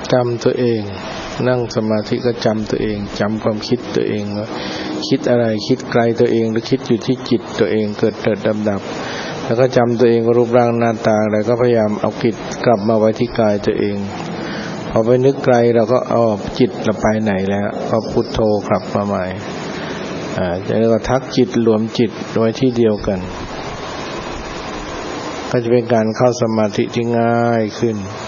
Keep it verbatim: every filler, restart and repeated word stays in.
จำตัวเองนั่งสมาธิก็จำตัวเองจำความคิดตัวเองว่าคิดอะไรคิดไกลตัวเองหรือคิดอยู่ที่จิตตัวเองเกิดเกิดดับดับแล้วก็จำตัวเองรูปร่างหน้าตาอะไรก็พยายามเอาจิตกลับมาไว้ที่กายตัวเองพอไปนึกไกลเราก็เอาจิตเราไปไหนแล้วก็พุทโธกลับมาใหม่อ่าจะเรียกว่าทักจิตรวมจิตไว้ที่เดียวกันก็จะเป็นการเข้าสมาธิที่ง่ายขึ้น